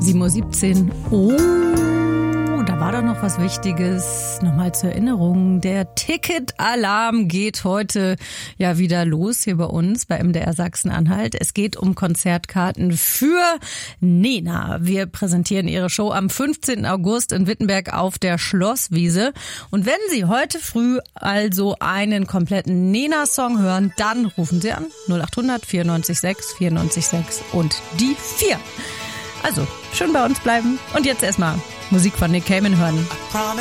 7:17 Uhr. Oh, da war doch noch was Wichtiges. Nochmal zur Erinnerung. Der Ticketalarm geht heute ja wieder los hier bei uns bei MDR Sachsen-Anhalt. Es geht um Konzertkarten für Nena. Wir präsentieren ihre Show am 15. August in Wittenberg auf der Schlosswiese. Und wenn Sie heute früh also einen kompletten Nena-Song hören, dann rufen Sie an 0800 94 6 94 6 und die 4. Also, schön bei uns bleiben und jetzt erstmal Musik von Nick Cayman hören.